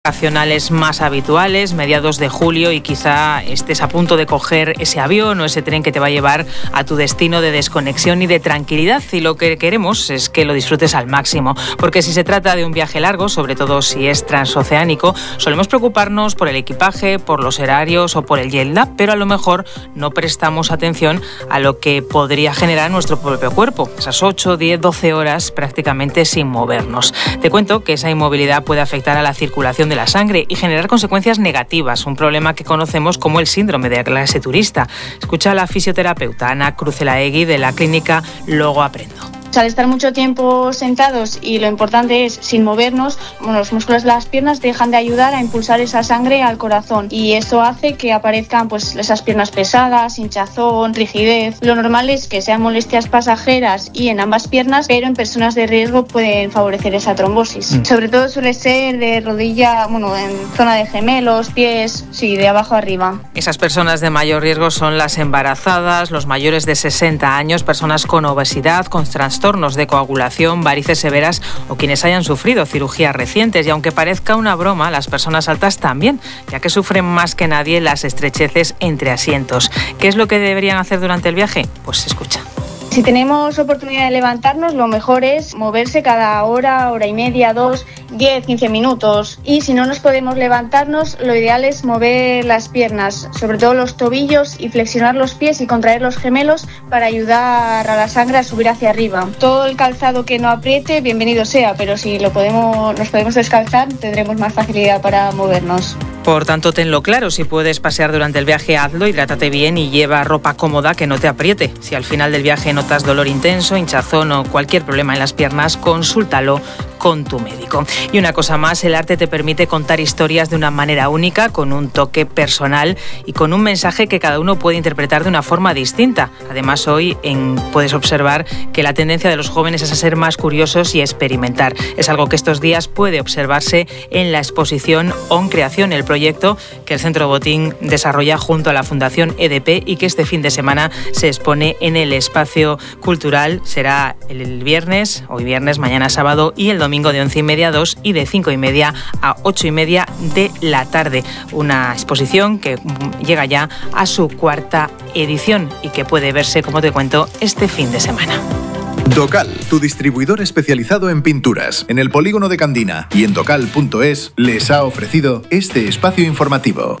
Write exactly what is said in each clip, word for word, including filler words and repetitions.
Vacacionales más habituales, mediados de julio, y quizá estés a punto de coger ese avión o ese tren que te va a llevar a tu destino de desconexión y de tranquilidad, y lo que queremos es que lo disfrutes al máximo, porque si se trata de un viaje largo, sobre todo si es transoceánico, solemos preocuparnos por el equipaje, por los horarios o por el jet lag, pero a lo mejor no prestamos atención a lo que podría generar nuestro propio cuerpo, esas ocho, diez, doce horas prácticamente sin movernos. Te cuento que esa inmovilidad puede afectar a la circulación de la sangre y generar consecuencias negativas, un problema que conocemos como el síndrome de clase turista. Escucha a la fisioterapeuta Ana Cruzelaegui de la clínica Logo Aprendo. Al estar mucho tiempo sentados y lo importante es sin movernos, bueno, los músculos de las piernas dejan de ayudar a impulsar esa sangre al corazón, y eso hace que aparezcan pues esas piernas pesadas, hinchazón, rigidez. Lo normal es que sean molestias pasajeras y en ambas piernas, pero en personas de riesgo pueden favorecer esa trombosis. Mm. Sobre todo suele ser de rodilla, bueno, en zona de gemelos, pies, sí, de abajo arriba. Esas personas de mayor riesgo son las embarazadas, los mayores de sesenta años, personas con obesidad, con trastornos de coagulación, varices severas o quienes hayan sufrido cirugías recientes. Y aunque parezca una broma, las personas altas también, ya que sufren más que nadie las estrecheces entre asientos. ¿Qué es lo que deberían hacer durante el viaje? Pues escucha. Si tenemos oportunidad de levantarnos, lo mejor es moverse cada hora, hora y media, dos, diez, quince minutos. Y si no nos podemos levantarnos, lo ideal es mover las piernas, sobre todo los tobillos, y flexionar los pies y contraer los gemelos para ayudar a la sangre a subir hacia arriba. Todo el calzado que no apriete, bienvenido sea, pero si lo podemos, nos podemos descalzar, tendremos más facilidad para movernos. Por tanto, tenlo claro, si puedes pasear durante el viaje, hazlo, hidrátate bien y lleva ropa cómoda que no te apriete. Si al final del viaje notas dolor intenso, hinchazón o cualquier problema en las piernas, consúltalo con tu médico. Y una cosa más, el arte te permite contar historias de una manera única, con un toque personal y con un mensaje que cada uno puede interpretar de una forma distinta. Además, hoy en, puedes observar que la tendencia de los jóvenes es a ser más curiosos y experimentar. Es algo que estos días puede observarse en la exposición On Creación, el proyecto que el Centro Botín desarrolla junto a la Fundación E D P y que este fin de semana se expone en el espacio cultural. Será el viernes, hoy viernes, mañana sábado, y el domingo de once y media a dos y de cinco y media a ocho y media de la tarde. Una exposición que llega ya a su cuarta edición y que puede verse, como te cuento, este fin de semana. Docal, tu distribuidor especializado en pinturas, en el polígono de Candina y en docal punto es, les ha ofrecido este espacio informativo.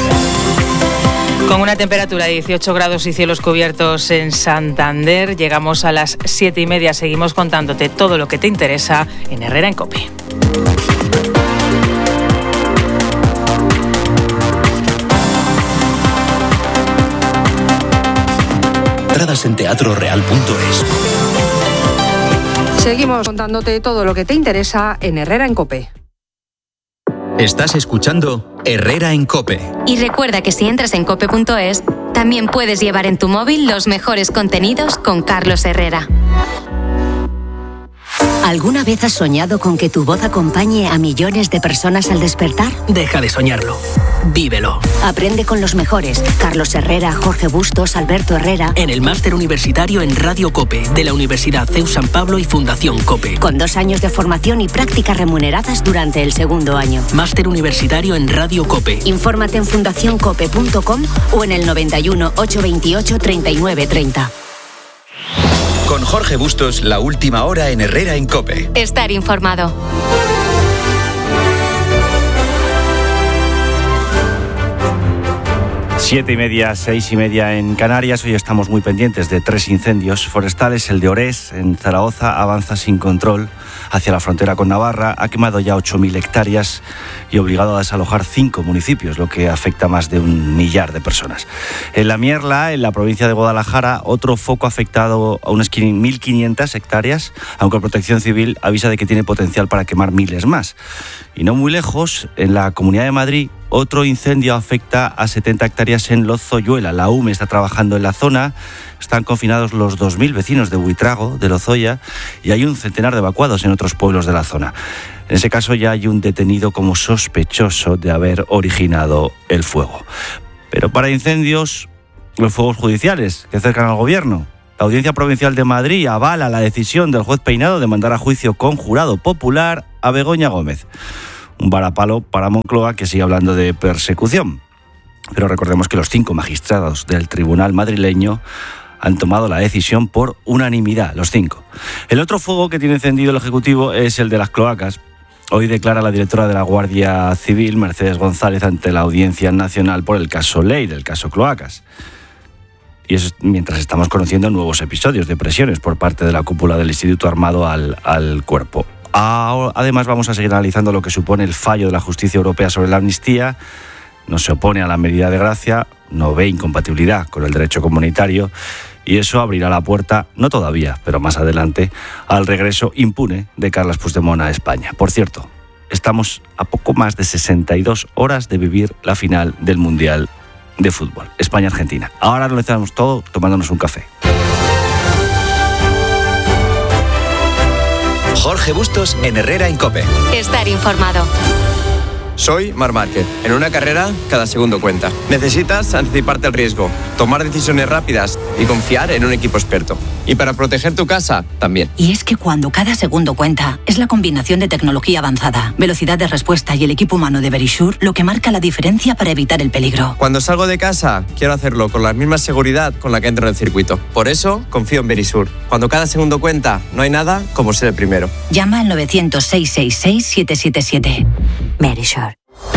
Con una temperatura de dieciocho grados y cielos cubiertos en Santander, llegamos a las siete y media. Seguimos contándote todo lo que te interesa en Herrera en COPE. Entradas en teatro real punto es. Seguimos contándote todo lo que te interesa en Herrera en COPE. Estás escuchando Herrera en COPE. Y recuerda que si entras en cope punto es, también puedes llevar en tu móvil los mejores contenidos con Carlos Herrera. ¿Alguna vez has soñado con que tu voz acompañe a millones de personas al despertar? Deja de soñarlo. Vívelo. Aprende con los mejores. Carlos Herrera, Jorge Bustos, Alberto Herrera. En el máster universitario en Radio COPE de la Universidad C E U San Pablo y Fundación COPE. Con dos años de formación y prácticas remuneradas durante el segundo año. Máster universitario en Radio COPE. Infórmate en fundación cope punto com o en el noventa y uno, ochocientos veintiocho, treinta y nueve treinta. Con Jorge Bustos, la última hora en Herrera en COPE. Estar informado. Siete y media, seis y media en Canarias. Hoy estamos muy pendientes de tres incendios forestales. El de Orés, en Zaragoza, avanza sin control hacia la frontera con Navarra. Ha quemado ya ocho mil hectáreas y obligado a desalojar cinco municipios, lo que afecta a más de un millar de personas. En La Mierla, en la provincia de Guadalajara, otro foco afectado a unas mil quinientas hectáreas, aunque Protección Civil avisa de que tiene potencial para quemar miles más. Y no muy lejos, en la Comunidad de Madrid, otro incendio afecta a setenta hectáreas en Lozoyuela. La U M E está trabajando en la zona. Están confinados los dos mil vecinos de Buitrago, de Lozoya, y hay un centenar de evacuados en otros pueblos de la zona. En ese caso ya hay un detenido como sospechoso de haber originado el fuego. Pero para incendios, los fuegos judiciales que cercan al gobierno. La Audiencia Provincial de Madrid avala la decisión del juez Peinado de mandar a juicio con jurado popular a Begoña Gómez. Un varapalo para Moncloa, que sigue hablando de persecución. Pero recordemos que los cinco magistrados del tribunal madrileño han tomado la decisión por unanimidad, los cinco. El otro fuego que tiene encendido el Ejecutivo es el de las cloacas. Hoy declara la directora de la Guardia Civil, Mercedes González, ante la Audiencia Nacional por el caso Leire, el caso cloacas. Y eso mientras estamos conociendo nuevos episodios de presiones por parte de la cúpula del Instituto Armado al, al cuerpo. Además, vamos a seguir analizando lo que supone el fallo de la Justicia Europea sobre la amnistía. No se opone a la medida de gracia, no ve incompatibilidad con el derecho comunitario, y eso abrirá la puerta, no todavía, pero más adelante, al regreso impune de Carles Puigdemont a España. Por cierto, estamos a poco más de sesenta y dos horas de vivir la final del Mundial de Fútbol, España-Argentina. Ahora lo hacemos todo tomándonos un café. Jorge Bustos en Herrera en COPE. Estar informado. Soy Marc Márquez. En una carrera, cada segundo cuenta. Necesitas anticiparte al riesgo, tomar decisiones rápidas y confiar en un equipo experto. Y para proteger tu casa, también. Y es que cuando cada segundo cuenta, es la combinación de tecnología avanzada, velocidad de respuesta y el equipo humano de Verisure lo que marca la diferencia para evitar el peligro. Cuando salgo de casa, quiero hacerlo con la misma seguridad con la que entro en el circuito. Por eso, confío en Verisure. Cuando cada segundo cuenta, no hay nada como ser el primero. Llama al novecientos, seiscientos sesenta y seis, siete siete siete. Verisure.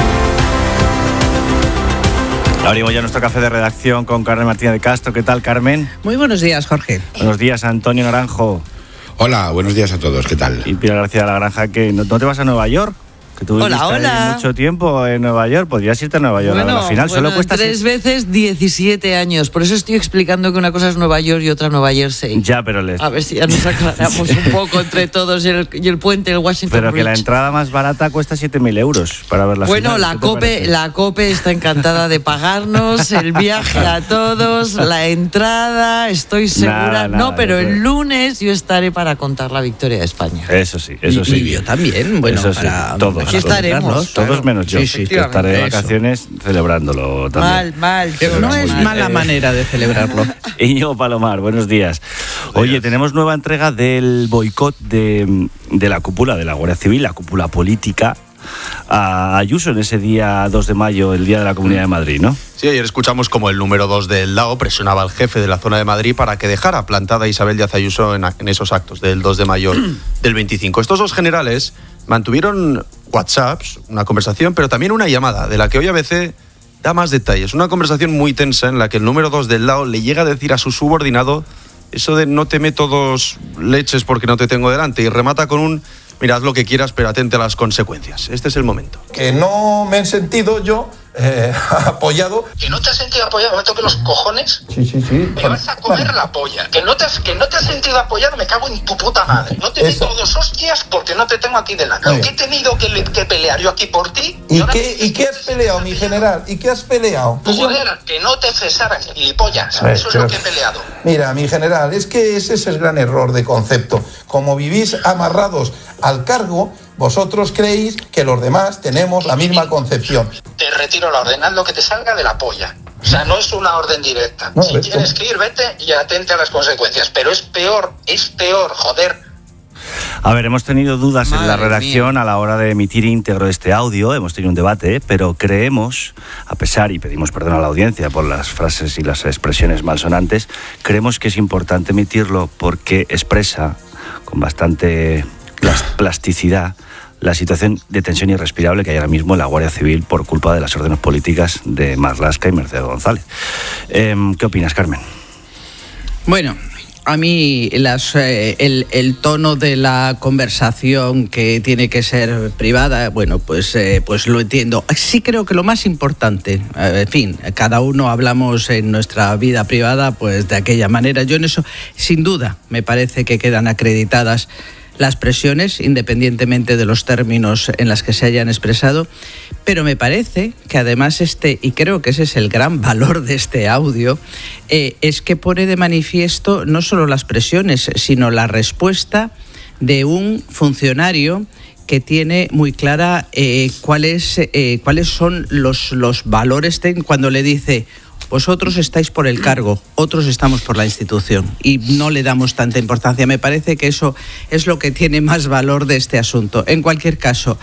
Abrimos ya nuestro café de redacción con Carmen Martínez de Castro. ¿Qué tal, Carmen? Muy buenos días, Jorge. Buenos días, Antonio Naranjo. Hola, buenos días a todos. ¿Qué tal? Y Pilar García de la Granja, ¿que no, no te vas a Nueva York? Que tú hola, hola. mucho tiempo en Nueva York, podrías irte a Nueva York bueno, a la final. Bueno, solo cuesta tres veces diecisiete años, por eso estoy explicando que una cosa es Nueva York y otra Nueva Jersey. Ya, pero les... A ver si ya nos aclaramos un poco entre todos y el, y el puente, el Washington Pero Bridge. que la entrada más barata cuesta siete mil euros para ver la bueno, final. Bueno, la COPE, la COPE está encantada de pagarnos el viaje a todos, la entrada, estoy segura. Nada, nada, no, pero yo el lunes yo estaré para contar la victoria de España. Eso sí, eso y, sí. Y yo también, bueno, eso sí, para, todos. Aquí estaremos. Todos claro. menos yo, sí, sí, que estaré de vacaciones eso. celebrándolo también. Mal, mal. Pero no es mal. mala eh, manera de celebrarlo. Íñigo Palomar, buenos días. Oye, días. Tenemos nueva entrega del boicot de, de la cúpula de la Guardia Civil, la cúpula política, a Ayuso en ese día dos de mayo, el Día de la Comunidad de Madrid, ¿no? Sí, ayer escuchamos como el número dos del L A O presionaba al jefe de la zona de Madrid para que dejara plantada a Isabel Díaz Ayuso en, en esos actos del dos de mayo del veinticinco. Estos dos generales mantuvieron WhatsApps, una conversación, pero también una llamada, de la que hoy A B C da más detalles. Una conversación muy tensa en la que el número dos del L A O le llega a decir a su subordinado eso de no te meto dos leches porque no te tengo delante, y remata con un mira, haz lo que quieras, pero atente a las consecuencias. Este es el momento. Que no me he sentido yo eh, apoyado. ¿Que no te has sentido apoyado? ¿Me toque los cojones? Sí, sí, sí. Me vas a comer vale. la polla. ¿Que no, te has, que no te has sentido apoyado? Me cago en tu puta madre. No te meto dos hostias porque no te tengo aquí delante. ¿Qué he tenido que, que pelear yo aquí por ti? ¿Y, ¿Y, qué, ¿y qué has peleado, mi general? ¿Y qué has peleado? Pues Joder, yo... que no te cesaran, gilipollas. Ver, Eso es lo que he peleado. Mira, mi general, es que ese es el gran error de concepto. Como vivís amarrados al cargo, vosotros creéis que los demás tenemos la misma concepción. Te retiro la orden, haz lo que te salga de la polla. O sea, no es una orden directa. No, si tienes que ir, vete y atente a las consecuencias. Pero es peor, es peor, joder. A ver, hemos tenido dudas Madre en la redacción mía. a la hora de emitir íntegro este audio, hemos tenido un debate, pero creemos, a pesar, y pedimos perdón a la audiencia por las frases y las expresiones malsonantes, creemos que es importante emitirlo porque expresa con bastante plasticidad la situación de tensión irrespirable que hay ahora mismo en la Guardia Civil por culpa de las órdenes políticas de Marlaska y Mercedes González. Eh, ¿Qué opinas, Carmen? Bueno, a mí las, eh, el, el tono de la conversación que tiene que ser privada, bueno, pues, eh, pues lo entiendo. Sí creo que lo más importante, eh, en fin, cada uno hablamos en nuestra vida privada pues de aquella manera. Yo en eso, sin duda, me parece que quedan acreditadas las presiones, independientemente de los términos en los que se hayan expresado, pero me parece que además este, y creo que ese es el gran valor de este audio, eh, es que pone de manifiesto no solo las presiones, sino la respuesta de un funcionario que tiene muy clara eh, cuáles, eh, cuáles son los, los valores cuando le dice: vosotros estáis por el cargo, otros estamos por la institución, y no le damos tanta importancia. Me parece que eso es lo que tiene más valor de este asunto. En cualquier caso,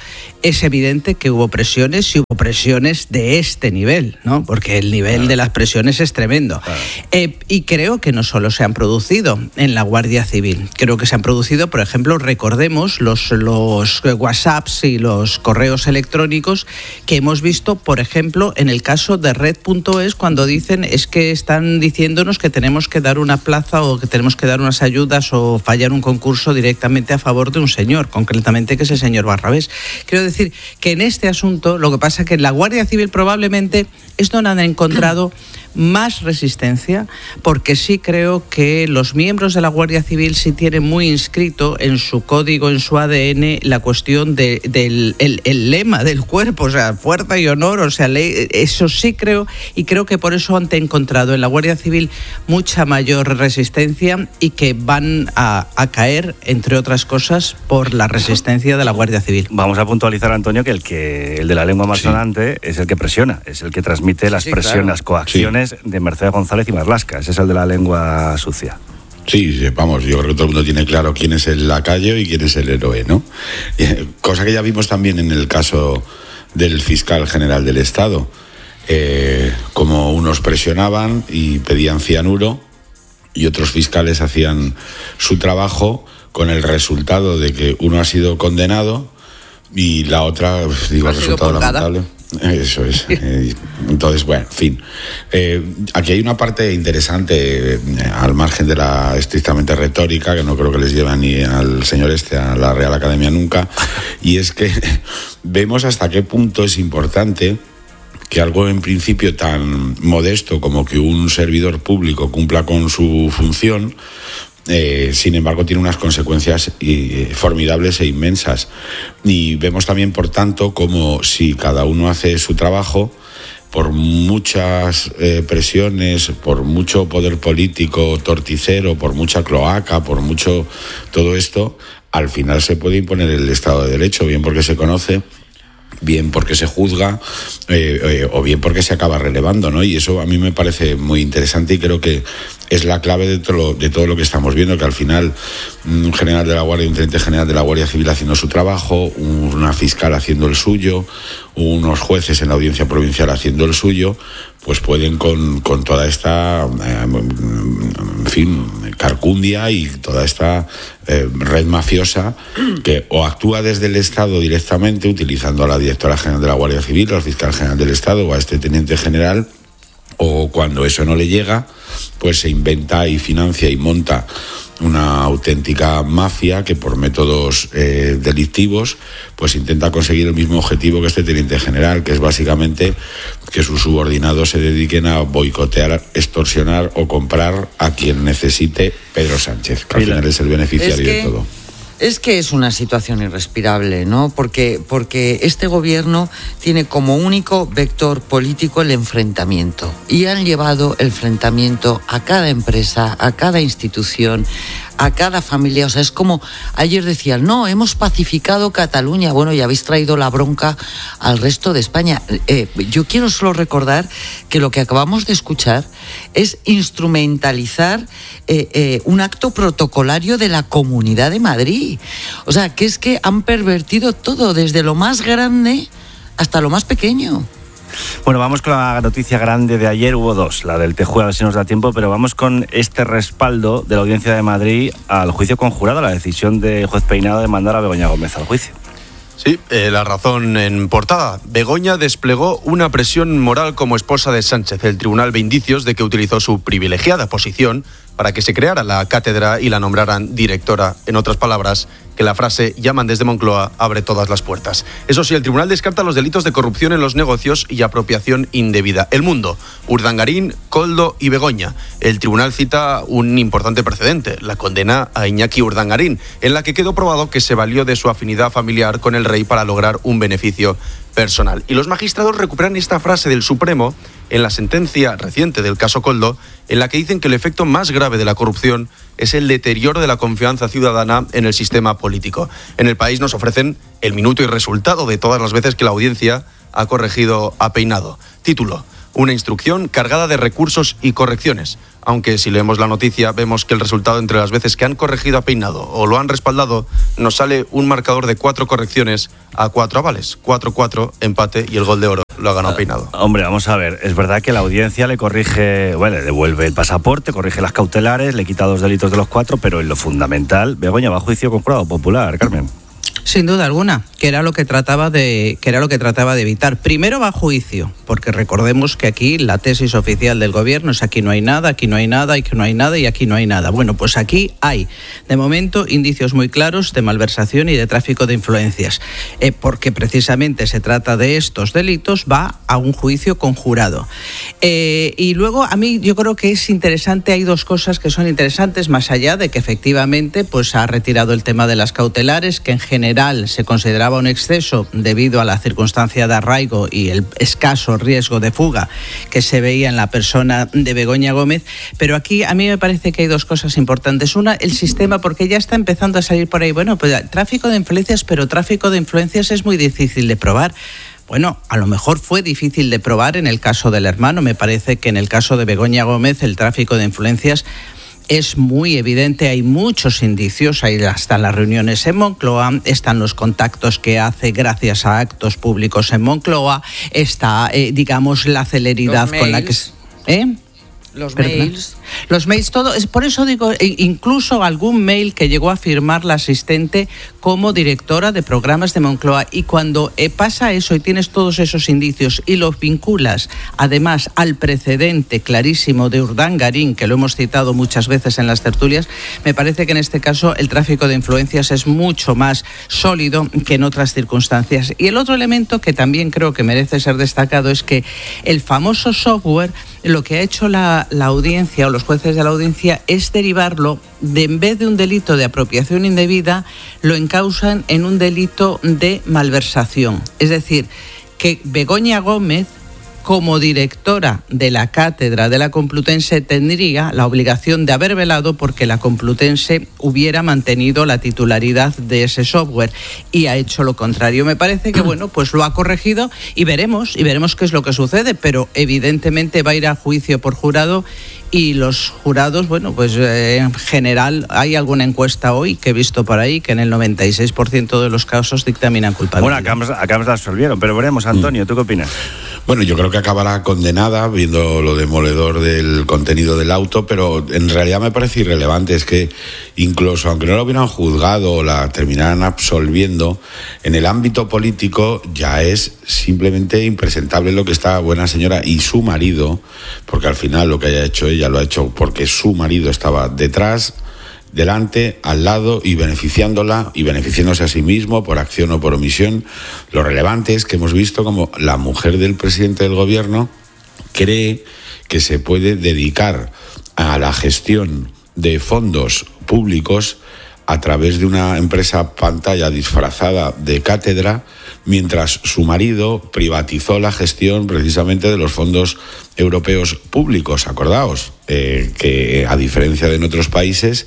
es evidente que hubo presiones y hubo presiones de este nivel, ¿no? Porque el nivel claro. de las presiones es tremendo. Claro. Eh, y creo que no solo se han producido en la Guardia Civil, creo que se han producido, por ejemplo, recordemos los, los WhatsApps y los correos electrónicos que hemos visto, por ejemplo, en el caso de Red punto es, cuando dicen es que están diciéndonos que tenemos que dar una plaza o que tenemos que dar unas ayudas o fallar un concurso directamente a favor de un señor, concretamente que es el señor Barrabés. Quiero decir decir que en este asunto lo que pasa es que en la Guardia Civil probablemente es donde han encontrado más resistencia, porque sí creo que los miembros de la Guardia Civil sí tienen muy inscrito en su código, en su A D N, la cuestión de, del el, el lema del cuerpo, o sea, fuerza y honor, o sea, ley, eso sí creo, y creo que por eso han encontrado en la Guardia Civil mucha mayor resistencia y que van a, a caer, entre otras cosas, por la resistencia de la Guardia Civil. Vamos a puntualizar, Antonio, que el que el de la lengua más sonante sí. es el que presiona, es el que transmite las sí, presiones, claro. las coacciones sí. de Mercedes González y Marlaska. Ese es el de la lengua sucia. Sí, vamos, yo creo que todo el mundo tiene claro quién es el lacayo y quién es el héroe, ¿no? Cosa que ya vimos también en el caso del fiscal general del Estado. Eh, como unos presionaban y pedían cianuro y otros fiscales hacían su trabajo con el resultado de que uno ha sido condenado y la otra, digo, el resultado lamentable. Eso es. Entonces, bueno, en fin. Eh, aquí hay una parte interesante, eh, al margen de la estrictamente retórica, que no creo que les lleve ni al señor este a la Real Academia nunca, y es que vemos hasta qué punto es importante que algo en principio tan modesto como que un servidor público cumpla con su función, Eh, sin embargo tiene unas consecuencias eh, formidables e inmensas, y vemos también por tanto como si cada uno hace su trabajo, por muchas eh, presiones, por mucho poder político torticero, por mucha cloaca, por mucho todo esto, al final se puede imponer el Estado de Derecho, bien porque se conoce, bien porque se juzga eh, eh, o bien porque se acaba relevando, ¿no? Y eso a mí me parece muy interesante y creo que es la clave de todo, lo, de todo lo que estamos viendo, que al final un general de la Guardia, un teniente general de la Guardia Civil haciendo su trabajo, una fiscal haciendo el suyo, unos jueces en la audiencia provincial haciendo el suyo, pues pueden con, con toda esta, eh, en fin, carcundia y toda esta eh, red mafiosa que o actúa desde el Estado directamente, utilizando a la directora general de la Guardia Civil, al fiscal general del Estado o a este teniente general, o cuando eso no le llega, pues se inventa y financia y monta una auténtica mafia que por métodos eh, delictivos pues intenta conseguir el mismo objetivo que este teniente general, que es básicamente que sus subordinados se dediquen a boicotear, extorsionar o comprar a quien necesite Pedro Sánchez, que al final es el beneficiario es que... de todo. Es que es una situación irrespirable, ¿no? Porque, porque este gobierno tiene como único vector político el enfrentamiento. Y han llevado el enfrentamiento a cada empresa, a cada institución, a cada familia. O sea, es como ayer decían, no, hemos pacificado Cataluña. Bueno, ya habéis traído la bronca al resto de España. Eh, yo quiero solo recordar que lo que acabamos de escuchar es instrumentalizar eh, eh, un acto protocolario de la Comunidad de Madrid. O sea, que es que han pervertido todo, desde lo más grande hasta lo más pequeño. Bueno, vamos con la noticia grande de ayer. Hubo dos, la del Tejuel, a ver si nos da tiempo, pero vamos con este respaldo de la Audiencia de Madrid al juicio conjurado, la decisión de juez Peinado de mandar a Begoña Gómez al juicio. Sí, eh, la razón en portada. Begoña desplegó una presión moral como esposa de Sánchez. El tribunal ve indicios de que utilizó su privilegiada posición para que se creara la cátedra y la nombraran directora. En otras palabras, que la frase "llaman desde Moncloa" abre todas las puertas. Eso sí, el tribunal descarta los delitos de corrupción en los negocios y apropiación indebida. El Mundo, Urdangarín, Koldo y Begoña. El tribunal cita un importante precedente, la condena a Iñaki Urdangarín, en la que quedó probado que se valió de su afinidad familiar con el rey para lograr un beneficio personal. Y los magistrados recuperan esta frase del Supremo en la sentencia reciente del caso Koldo, en la que dicen que el efecto más grave de la corrupción es el deterioro de la confianza ciudadana en el sistema político. En El País nos ofrecen el minuto y resultado de todas las veces que la audiencia ha corregido a Peinado. Título: una instrucción cargada de recursos y correcciones. aunque si leemos la noticia vemos que el resultado entre las veces que han corregido a Peinado o lo han respaldado, nos sale un marcador de cuatro correcciones a cuatro avales. cuatro cuatro, empate y el gol de oro lo ha ganado Peinado. Uh, hombre, vamos a ver, es verdad que la audiencia le corrige, bueno, le devuelve el pasaporte, corrige las cautelares, le quita dos delitos de los cuatro, pero en lo fundamental, Begoña, va a juicio con jurado popular, Carmen. Sin duda alguna, que era lo que trataba de que era lo que trataba de evitar. Primero va a juicio, porque recordemos que aquí la tesis oficial del gobierno es aquí no hay nada, aquí no hay nada, aquí no hay nada y aquí no hay nada. Bueno, pues aquí hay, de momento, indicios muy claros de malversación y de tráfico de influencias, eh, porque precisamente se trata de estos delitos, va a un juicio con jurado. Eh, y luego a mí yo creo que es interesante, hay dos cosas que son interesantes, más allá de que efectivamente pues ha retirado el tema de las cautelares, que en general se consideraba un exceso debido a la circunstancia de arraigo y el escaso riesgo de fuga que se veía en la persona de Begoña Gómez, pero aquí a mí me parece que hay dos cosas importantes. Una, el sistema, porque ya está empezando a salir por ahí, bueno, pues tráfico de influencias, pero tráfico de influencias es muy difícil de probar. Bueno, a lo mejor fue difícil de probar en el caso del hermano, me parece que en el caso de Begoña Gómez el tráfico de influencias es muy evidente, hay muchos indicios, ahí están las reuniones en Moncloa, están los contactos que hace gracias a actos públicos en Moncloa, está, eh, digamos, la celeridad con la que... ¿Eh? Los ¿Perdona? mails. Los mails, todo. Es por eso digo, incluso algún mail que llegó a firmar la asistente como directora de programas de Moncloa. Y cuando eh, pasa eso y tienes todos esos indicios y los vinculas, además, al precedente clarísimo de Urdangarín, que lo hemos citado muchas veces en las tertulias, me parece que en este caso el tráfico de influencias es mucho más sólido que en otras circunstancias. Y el otro elemento que también creo que merece ser destacado es que el famoso software, lo que ha hecho la, la audiencia o los jueces de la audiencia es derivarlo de, en vez de un delito de apropiación indebida, lo encausan en un delito de malversación. Es decir, que Begoña Gómez, como directora de la cátedra de la Complutense, tendría la obligación de haber velado porque la Complutense hubiera mantenido la titularidad de ese software y ha hecho lo contrario. Me parece que, bueno, pues lo ha corregido y veremos, y veremos qué es lo que sucede, pero evidentemente va a ir a juicio por jurado y los jurados, bueno, pues eh, en general hay alguna encuesta hoy que he visto por ahí que en el noventa y seis por ciento de los casos dictaminan culpabilidad. Bueno, acá, acá la absolvieron, pero veremos. Antonio, ¿tú qué opinas? Bueno, yo creo que acabará condenada, viendo lo demoledor del contenido del auto, pero en realidad me parece irrelevante. Es que incluso aunque no la hubieran juzgado o la terminaran absolviendo, en el ámbito político ya es simplemente impresentable lo que esta buena señora y su marido, porque al final lo que haya hecho ella lo ha hecho porque su marido estaba detrás, delante, al lado y beneficiándola y beneficiándose a sí mismo por acción o por omisión. Lo relevante es que hemos visto como la mujer del presidente del gobierno cree que se puede dedicar a la gestión de fondos públicos a través de una empresa pantalla disfrazada de cátedra, mientras su marido privatizó la gestión precisamente de los fondos europeos públicos. Acordaos eh, que, a diferencia de en otros países,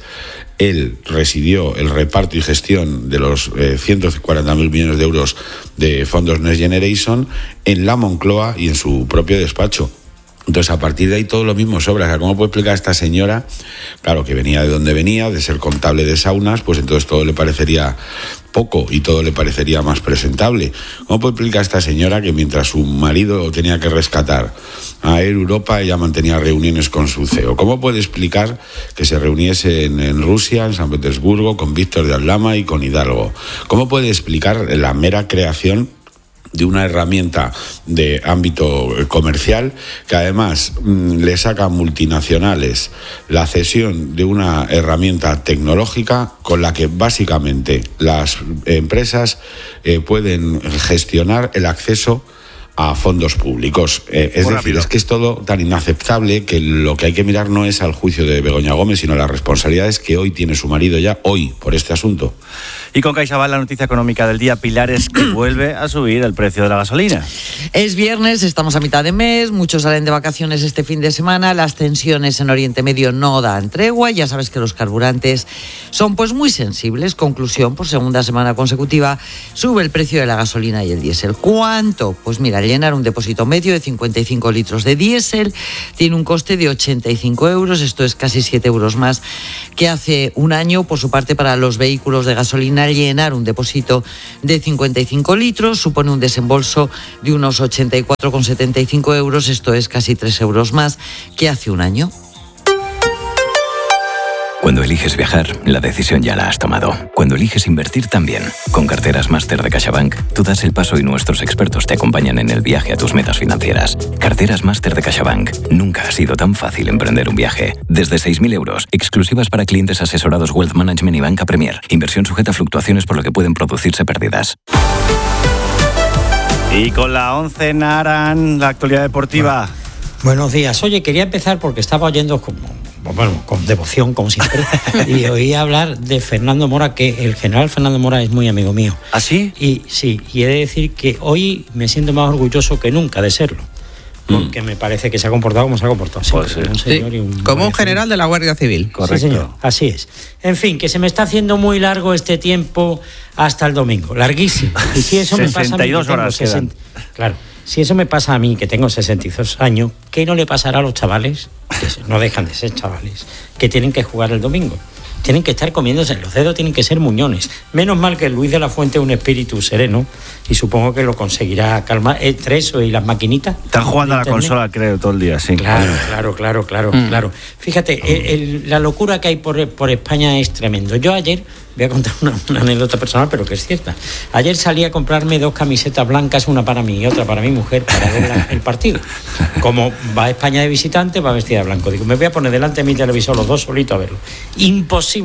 él residió el reparto y gestión de los eh, ciento cuarenta mil millones de euros de fondos Next Generation en la Moncloa y en su propio despacho. Entonces, a partir de ahí todo lo mismo sobra. O sea, ¿cómo puede explicar a esta señora? Claro, que venía de donde venía, de ser contable de saunas, pues entonces todo le parecería poco y todo le parecería más presentable. ¿Cómo puede explicar a esta señora que mientras su marido tenía que rescatar a Air Europa, ella mantenía reuniones con su C E O? ¿Cómo puede explicar que se reuniese en, en Rusia, en San Petersburgo, con Víctor de Aldama y con Hidalgo? ¿Cómo puede explicar la mera creación de una herramienta de ámbito comercial que además mmm, le saca a multinacionales la cesión de una herramienta tecnológica con la que básicamente las empresas eh, pueden gestionar el acceso a fondos públicos? Eh, es Muy decir, rápido. Es que es todo tan inaceptable que lo que hay que mirar no es al juicio de Begoña Gómez, sino las responsabilidades que hoy tiene su marido ya, hoy, por este asunto. Y con CaixaBank, la noticia económica del día, Pilar, es que vuelve a subir el precio de la gasolina. Es viernes, estamos a mitad de mes, muchos salen de vacaciones este fin de semana, las tensiones en Oriente Medio no dan tregua, ya sabes que los carburantes son pues muy sensibles. Conclusión, por segunda semana consecutiva, sube el precio de la gasolina y el diésel. ¿Cuánto? Pues mira, el rellenar un depósito medio de cincuenta y cinco litros de diésel tiene un coste de ochenta y cinco euros, esto es casi siete euros más que hace un año. Por su parte, para los vehículos de gasolina, llenar un depósito de cincuenta y cinco litros supone un desembolso de unos ochenta y cuatro con setenta y cinco euros, esto es casi tres euros más que hace un año. Cuando eliges viajar, la decisión ya la has tomado. Cuando eliges invertir, también. Con Carteras Máster de CaixaBank, tú das el paso y nuestros expertos te acompañan en el viaje a tus metas financieras. Carteras Máster de CaixaBank. Nunca ha sido tan fácil emprender un viaje. Desde seis mil euros, exclusivas para clientes asesorados Wealth Management y Banca Premier. Inversión sujeta a fluctuaciones por lo que pueden producirse pérdidas. Y con la once Naran, la actualidad deportiva. Buenos días. Oye, quería empezar porque estaba oyendo como, bueno, con devoción, como siempre, y oí hablar de Fernando Mora, que el general Fernando Mora es muy amigo mío. ¿Ah, sí? Y sí, y he de decir que hoy me siento más orgulloso que nunca de serlo. Porque mm. me parece que se ha comportado como se ha comportado siempre, pues, como un señor sí, y un como un general de la Guardia Civil. Correcto. Sí, señor, así es. En fin, que se me está haciendo muy largo este tiempo hasta el domingo, larguísimo. Y si eso me pasa a mí, horas sesenta, claro, si eso me pasa a mí, que tengo sesenta y dos años, ¿qué no le pasará a los chavales, que no dejan de ser chavales, que tienen que jugar el domingo? Tienen que estar comiéndose, los dedos tienen que ser muñones. Menos mal que Luis de la Fuente es un espíritu sereno y supongo que lo conseguirá calmar. Entre eso y las maquinitas. Están jugando a la consola, creo, todo el día, sí. Claro, claro, claro, claro, mm. claro. Fíjate, el, el, la locura que hay por, por España es tremendo. Yo ayer, voy a contar una, una anécdota personal, pero que es cierta. Ayer salí a comprarme dos camisetas blancas, una para mí y otra para mi mujer, para ver la, el partido. Como va a España de visitante, va vestida de blanco. Digo, me voy a poner delante de mi televisor los dos solitos a verlo. Imposible.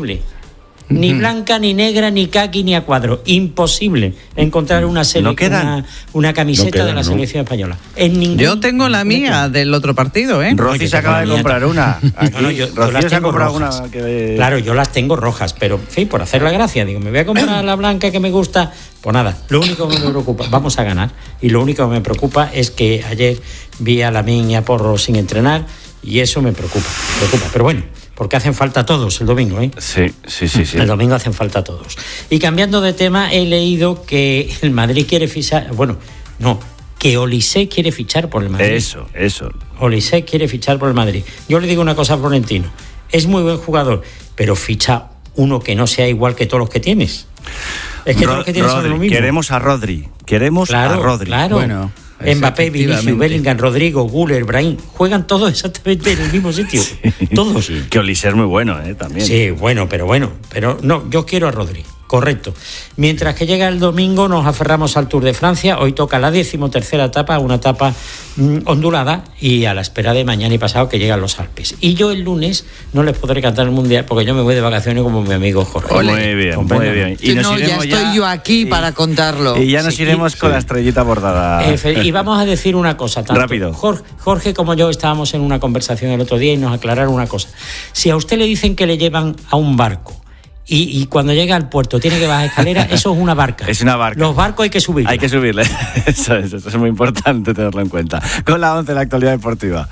Ni blanca, ni negra, ni caqui, ni a cuadro. Imposible encontrar una, sele- no una, una camiseta no quedan, de la selección ¿no? española. En ningún... Yo tengo la mía del otro partido, ¿eh? Rosy se acaba de comprar una. Aquí, no, no, yo, Rocío yo se ha comprado rojas. una. Que... Claro, yo las tengo rojas, pero en fin, por hacer la gracia, digo, me voy a comprar la blanca que me gusta. Pues nada, lo único que me preocupa, vamos a ganar, y lo único que me preocupa es que ayer vi a Lamine y a Porro sin entrenar, y eso me preocupa, me preocupa. Pero bueno, porque hacen falta todos el domingo, ¿eh? Sí, sí, sí, sí. El domingo hacen falta todos. Y cambiando de tema, he leído que el Madrid quiere fichar, bueno, no, que Olise quiere fichar por el Madrid. Eso, eso. Olise quiere fichar por el Madrid. Yo le digo una cosa a Florentino, es muy buen jugador, pero ficha uno que no sea igual que todos los que tienes. Es que Ro- todos los que tienes Rodri, son lo mismo. Queremos a Rodri, queremos claro, a Rodri. Claro, bueno. Mbappé, Vinicius, Bellingham, Rodrigo, Güler, Brahim, juegan todos exactamente en el mismo sitio. Sí, todos. Sí. Que Olise es muy bueno, ¿eh? También. Sí, bueno, pero bueno. Pero no, yo quiero a Rodri. Correcto. Mientras que llega el domingo nos aferramos al Tour de Francia. Hoy toca la decimotercera etapa, una etapa mmm, ondulada y a la espera de mañana y pasado que llegan los Alpes. Y yo el lunes no les podré cantar el Mundial porque yo me voy de vacaciones como mi amigo Jorge. Muy bien, muy bien. Y nos no, ya estoy ya, yo aquí y, para contarlo. Y ya nos sí, iremos sí. con la estrellita bordada. Eh, y vamos a decir una cosa. Tanto Rápido. Jorge, Jorge como yo estábamos en una conversación el otro día y nos aclararon una cosa. Si a usted le dicen que le llevan a un barco Y, y cuando llega al puerto tiene que bajar escalera, eso es una barca. Es una barca. Los barcos hay que subirlos. Hay que subirle. Eso es, eso es muy importante tenerlo en cuenta. Con la once, la actualidad deportiva.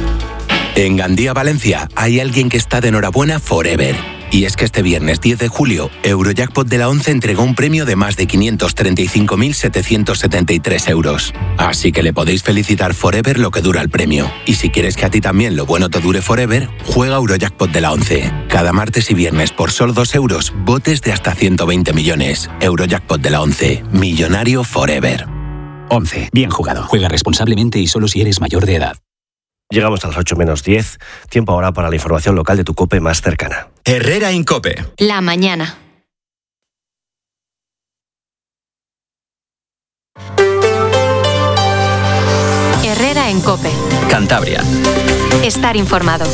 En Gandía, Valencia, hay alguien que está de enhorabuena forever. Y es que este viernes diez de julio, Eurojackpot de la once entregó un premio de más de quinientos treinta y cinco mil setecientos setenta y tres euros. Así que le podéis felicitar forever lo que dura el premio. Y si quieres que a ti también lo bueno te dure forever, juega Eurojackpot de la once. Cada martes y viernes por solo dos euros, botes de hasta ciento veinte millones. Eurojackpot de la once. Millonario forever. once. Bien jugado. Juega responsablemente y solo si eres mayor de edad. Llegamos a las ocho menos diez. Tiempo ahora para la información local de tu COPE más cercana. Herrera en COPE. La mañana. Herrera en COPE. Cantabria. Estar informado.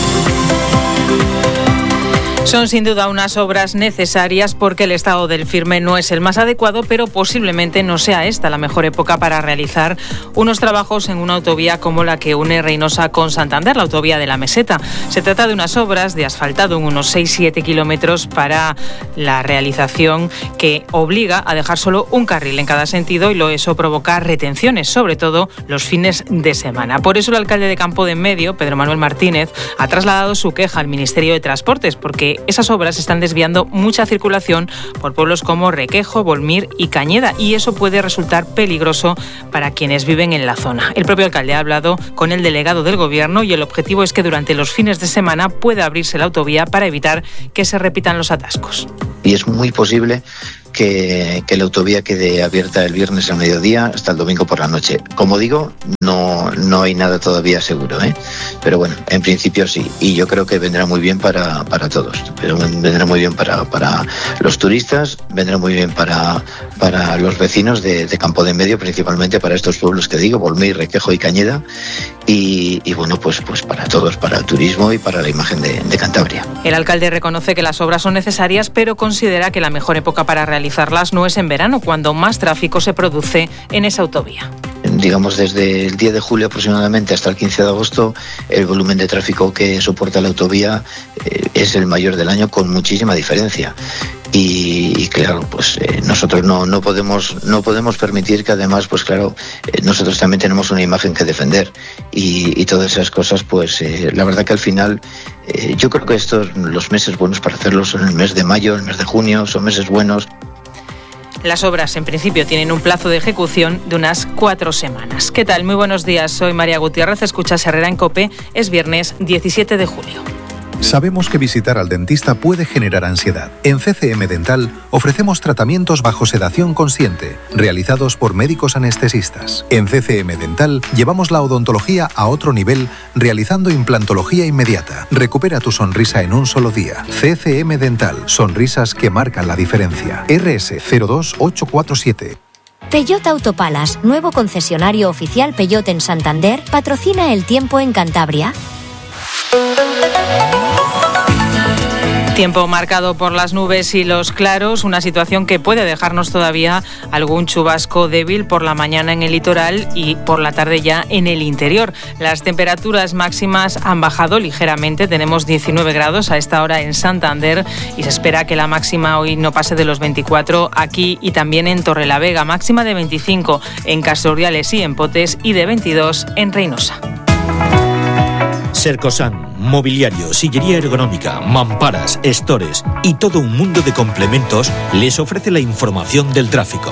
Son sin duda unas obras necesarias porque el estado del firme no es el más adecuado, pero posiblemente no sea esta la mejor época para realizar unos trabajos en una autovía como la que une Reynosa con Santander, la autovía de la Meseta. Se trata de unas obras de asfaltado en unos seis a siete kilómetros para la realización que obliga a dejar solo un carril en cada sentido y lo eso provoca retenciones, sobre todo los fines de semana. Por eso el alcalde de Campo de Enmedio, Pedro Manuel Martínez, ha trasladado su queja al Ministerio de Transportes porque que esas obras están desviando mucha circulación por pueblos como Requejo, Volmir y Cañeda, y eso puede resultar peligroso para quienes viven en la zona. El propio alcalde ha hablado con el delegado del Gobierno y el objetivo es que durante los fines de semana pueda abrirse la autovía para evitar que se repitan los atascos. Y es muy posible que, que la autovía quede abierta el viernes al mediodía hasta el domingo por la noche. Como digo, no, no hay nada todavía seguro, ¿eh? Pero bueno, en principio sí. Y yo creo que vendrá muy bien para, para todos. Pero vendrá muy bien para, para los turistas, vendrá muy bien para, para los vecinos de, de Campo de Medio, principalmente para estos pueblos que digo, Volmir, Requejo y Cañeda. Y, y bueno, pues, pues para todos, para el turismo y para la imagen de, de Cantabria. El alcalde reconoce que las obras son necesarias, pero considera que la mejor época para realizarlas no es en verano, cuando más tráfico se produce en esa autovía. Digamos, desde el diez de julio aproximadamente hasta el quince de agosto, el volumen de tráfico que soporta la autovía eh, es el mayor del año, con muchísima diferencia. Y, y claro, pues eh, nosotros no, no podemos no podemos permitir que además, pues claro, eh, nosotros también tenemos una imagen que defender y, y todas esas cosas, pues eh, la verdad que al final eh, yo creo que estos, los meses buenos para hacerlo son el mes de mayo, el mes de junio, son meses buenos. Las obras, en principio, tienen un plazo de ejecución de unas cuatro semanas. ¿Qué tal? Muy buenos días. Soy María Gutiérrez. Escuchas Herrera en COPE. Es viernes diecisiete de julio. Sabemos que visitar al dentista puede generar ansiedad. En C C M Dental ofrecemos tratamientos bajo sedación consciente, realizados por médicos anestesistas. En C C M Dental llevamos la odontología a otro nivel, realizando implantología inmediata. Recupera tu sonrisa en un solo día. C C M Dental, sonrisas que marcan la diferencia. R S cero dos ocho cuatro siete. Peugeot Autopalas, nuevo concesionario oficial Peugeot en Santander, patrocina el tiempo en Cantabria. Tiempo marcado por las nubes y los claros, una situación que puede dejarnos todavía algún chubasco débil por la mañana en el litoral y por la tarde ya en el interior. Las temperaturas máximas han bajado ligeramente, tenemos diecinueve grados a esta hora en Santander y se espera que la máxima hoy no pase de los veinticuatro aquí y también en Torrelavega, máxima de veinticinco en Casordiales y en Potes y de veintidós en Reynosa. Sercosan, mobiliario, sillería ergonómica, mamparas, estores y todo un mundo de complementos les ofrece la información del tráfico.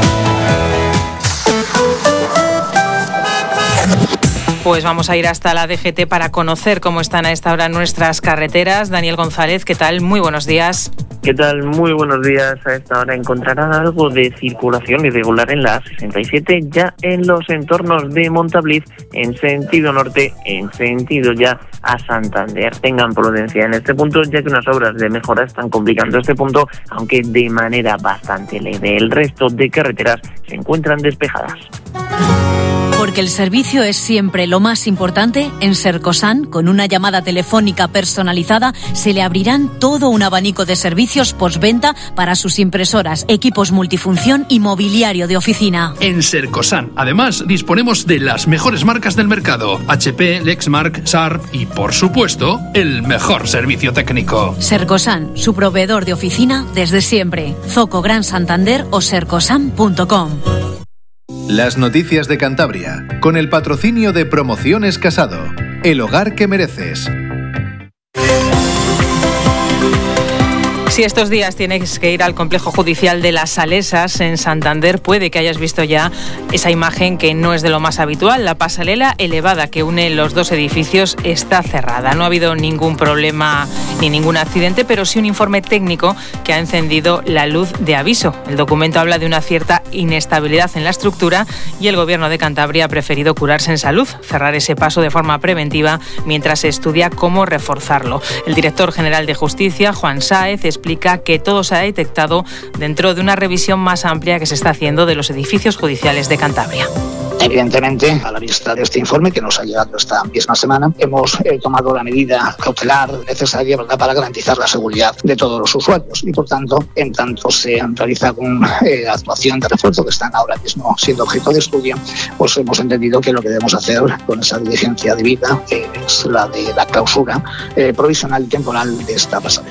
Pues vamos a ir hasta la D G T para conocer cómo están a esta hora nuestras carreteras. Daniel González, ¿qué tal? Muy buenos días. ¿Qué tal? Muy buenos días. A esta hora encontrarán algo de circulación irregular en la A sesenta y siete, ya en los entornos de Montabliz, en sentido norte, en sentido ya a Santander. Tengan prudencia en este punto, ya que unas obras de mejora están complicando este punto, aunque de manera bastante leve. El resto de carreteras se encuentran despejadas. Porque el servicio es siempre lo más importante, en Sercosan, con una llamada telefónica personalizada, se le abrirán todo un abanico de servicios postventa para sus impresoras, equipos multifunción y mobiliario de oficina. En Sercosan, además, disponemos de las mejores marcas del mercado: H P, Lexmark, Sharp y, por supuesto, el mejor servicio técnico. Sercosan, su proveedor de oficina desde siempre. Zoco Gran Santander o sercosan punto com. Las noticias de Cantabria, con el patrocinio de Promociones Casado, el hogar que mereces. Si estos días tienes que ir al complejo judicial de Las Salesas en Santander, puede que hayas visto ya esa imagen que no es de lo más habitual. La pasarela elevada que une los dos edificios está cerrada. No ha habido ningún problema ni ningún accidente, pero sí un informe técnico que ha encendido la luz de aviso. El documento habla de una cierta inestabilidad en la estructura y el Gobierno de Cantabria ha preferido curarse en salud, cerrar ese paso de forma preventiva mientras se estudia cómo reforzarlo. El director general de Justicia, Juan Sáez, explica que todo se ha detectado dentro de una revisión más amplia que se está haciendo de los edificios judiciales de Cantabria. Evidentemente, a la vista de este informe que nos ha llegado esta misma semana, hemos eh, tomado la medida cautelar necesaria, ¿verdad?, para garantizar la seguridad de todos los usuarios y, por tanto, en tanto se han realizado una eh, actuación de refuerzo que están ahora mismo siendo objeto de estudio, pues hemos entendido que lo que debemos hacer con esa diligencia debida eh, es la de la clausura eh, provisional y temporal de esta pasarela.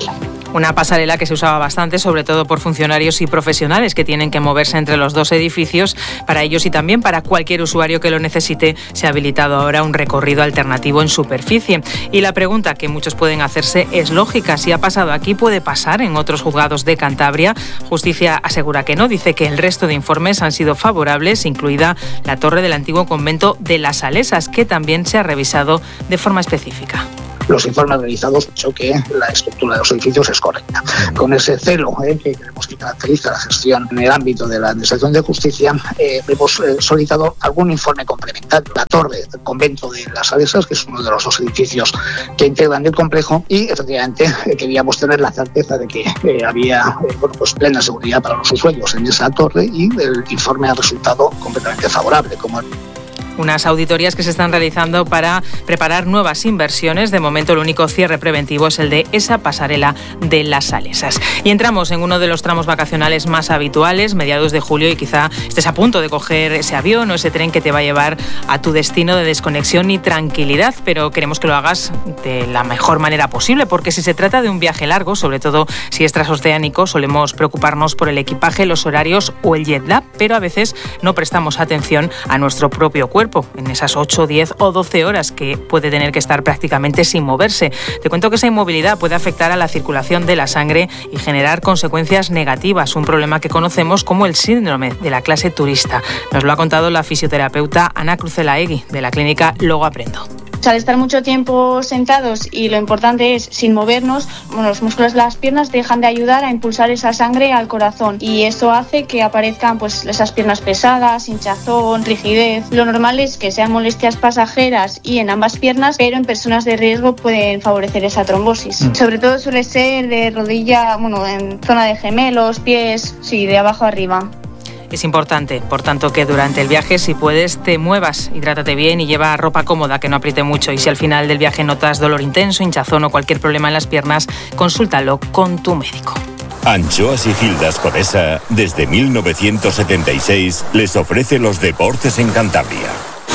Una pasarela que se usaba bastante, sobre todo por funcionarios y profesionales que tienen que moverse entre los dos edificios. Para ellos y también para cualquier usuario que lo necesite, se ha habilitado ahora un recorrido alternativo en superficie. Y la pregunta que muchos pueden hacerse es lógica. Si ha pasado aquí, ¿puede pasar en otros juzgados de Cantabria? Justicia asegura que no. Dice que el resto de informes han sido favorables, incluida la torre del antiguo convento de las Salesas, que también se ha revisado de forma específica. Los informes realizados han dicho que la estructura de los edificios es correcta. Con ese celo eh, que creemos que caracteriza la gestión en el ámbito de la Administración de Justicia, eh, hemos eh, solicitado algún informe complementario. La torre del convento de las Salesas, que es uno de los dos edificios que integran el complejo, y efectivamente eh, queríamos tener la certeza de que eh, había eh, bueno, pues plena seguridad para los usuarios en esa torre, y el informe ha resultado completamente favorable. Como Unas auditorías que se están realizando para preparar nuevas inversiones. De momento, el único cierre preventivo es el de esa pasarela de las Salesas. Y entramos en uno de los tramos vacacionales más habituales, mediados de julio, y quizá estés a punto de coger ese avión o ese tren que te va a llevar a tu destino de desconexión y tranquilidad, pero queremos que lo hagas de la mejor manera posible, porque si se trata de un viaje largo, sobre todo si es transoceánico, solemos preocuparnos por el equipaje, los horarios o el jet lag, pero a veces no prestamos atención a nuestro propio cuerpo en esas ocho, diez o doce horas que puede tener que estar prácticamente sin moverse. Te cuento que esa inmovilidad puede afectar a la circulación de la sangre y generar consecuencias negativas, un problema que conocemos como el síndrome de la clase turista. Nos lo ha contado la fisioterapeuta Ana Cruzelaegui, de la clínica Logo Aprendo. Al estar mucho tiempo sentados, y lo importante es sin movernos, bueno, los músculos de las piernas dejan de ayudar a impulsar esa sangre al corazón, y esto hace que aparezcan pues esas piernas pesadas, hinchazón, rigidez. Lo normal es que sean molestias pasajeras y en ambas piernas, pero en personas de riesgo pueden favorecer esa trombosis. Mm. Sobre todo suele ser de rodilla, bueno, en zona de gemelos, pies, sí, de abajo arriba. Es importante, por tanto, que durante el viaje, si puedes, te muevas, hidrátate bien y lleva ropa cómoda, que no apriete mucho. Y si al final del viaje notas dolor intenso, hinchazón o cualquier problema en las piernas, consúltalo con tu médico. Anchoas y Gildas Codesa, desde mil novecientos setenta y seis, les ofrece los deportes en Cantabria.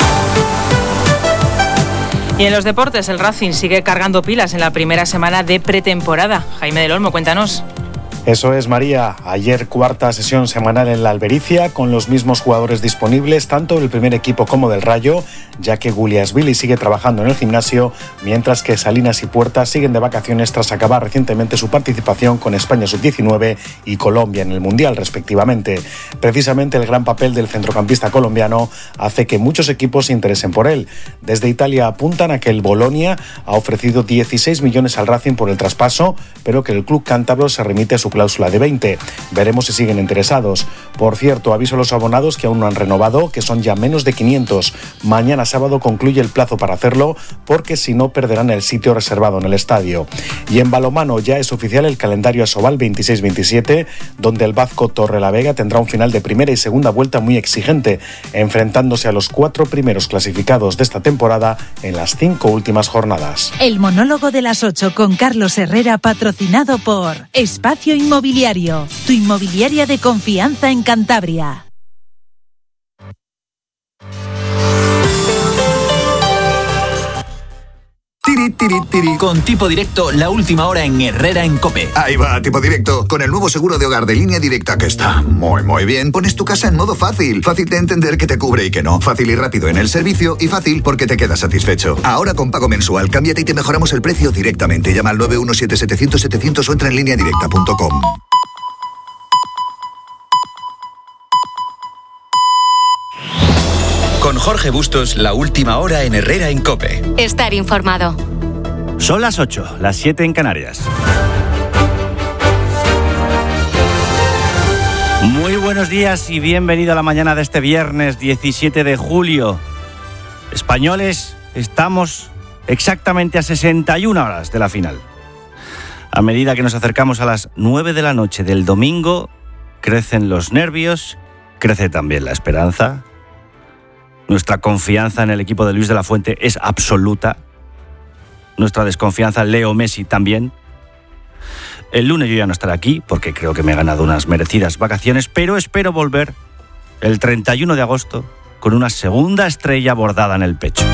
Y en los deportes, el Racing sigue cargando pilas en la primera semana de pretemporada. Jaime del Olmo, cuéntanos. Eso es, María. Ayer cuarta sesión semanal en la Albericia, con los mismos jugadores disponibles, tanto del primer equipo como del Rayo, ya que Guliasvili sigue trabajando en el gimnasio, mientras que Salinas y Puerta siguen de vacaciones tras acabar recientemente su participación con España sub diecinueve y Colombia en el Mundial, respectivamente. Precisamente el gran papel del centrocampista colombiano hace que muchos equipos se interesen por él. Desde Italia apuntan a que el Bolonia ha ofrecido dieciséis millones al Racing por el traspaso, pero que el club cántabro se remite a su cláusula de veinte. Veremos si siguen interesados. Por cierto, aviso a los abonados que aún no han renovado, que son ya menos de quinientos. Mañana sábado concluye el plazo para hacerlo, porque si no perderán el sitio reservado en el estadio. Y en balonmano ya es oficial el calendario Asobal veintiséis veintisiete, donde el Bazco Torrelavega tendrá un final de primera y segunda vuelta muy exigente, enfrentándose a los cuatro primeros clasificados de esta temporada en las cinco últimas jornadas. El monólogo de las ocho con Carlos Herrera, patrocinado por Espacio Inmobiliario, tu inmobiliaria de confianza en Cantabria. Tiri, tiri, tiri. Con Tipo Directo, la última hora en Herrera en COPE. Ahí va, Tipo Directo. Con el nuevo seguro de hogar de Línea Directa, que está muy, muy bien, pones tu casa en modo fácil. Fácil de entender que te cubre y que no. Fácil y rápido en el servicio, y fácil porque te quedas satisfecho. Ahora con pago mensual, cámbiate y te mejoramos el precio directamente. Llama al nueve uno siete setecientos setecientos o entra en línea directa punto com. Con Jorge Bustos, la última hora en Herrera en COPE. Estar informado. Son las ocho, las siete en Canarias. Muy buenos días y bienvenido a la mañana de este viernes diecisiete de julio. Españoles, estamos exactamente a sesenta y una horas de la final. A medida que nos acercamos a las nueve de la noche del domingo, crecen los nervios, crece también la esperanza. Nuestra confianza en el equipo de Luis de la Fuente es absoluta. Nuestra desconfianza en Leo Messi también. El lunes yo ya no estaré aquí porque creo que me he ganado unas merecidas vacaciones, pero espero volver el treinta y uno de agosto con una segunda estrella bordada en el pecho.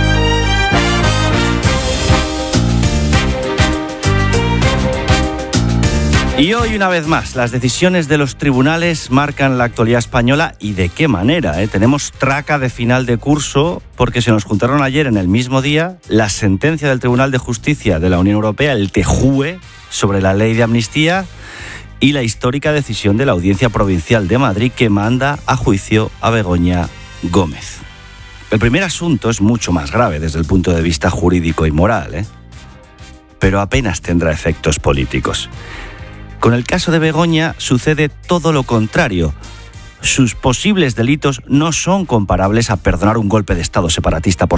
Y hoy, una vez más, las decisiones de los tribunales marcan la actualidad española y de qué manera, ¿eh? Tenemos traca de final de curso porque se nos juntaron ayer en el mismo día la sentencia del Tribunal de Justicia de la Unión Europea, el TJUE, sobre la ley de amnistía y la histórica decisión de la Audiencia Provincial de Madrid que manda a juicio a Begoña Gómez. El primer asunto es mucho más grave desde el punto de vista jurídico y moral, ¿eh? Pero apenas tendrá efectos políticos. Con el caso de Begoña sucede todo lo contrario. Sus posibles delitos no son comparables a perdonar un golpe de Estado separatista por